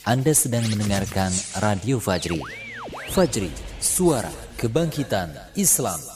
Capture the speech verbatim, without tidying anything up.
Anda sedang mendengarkan Radio Fajri. Fajri, suara kebangkitan Islam.